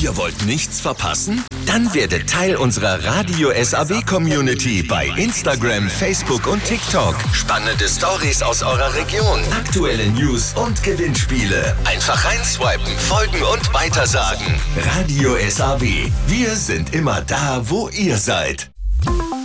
Ihr wollt nichts verpassen? Dann werdet Teil unserer Radio SAW Community bei Instagram, Facebook und TikTok. Spannende Stories aus eurer Region, aktuelle News und Gewinnspiele. Einfach reinswipen, folgen und weitersagen. Radio SAW. Wir sind immer da, wo ihr seid.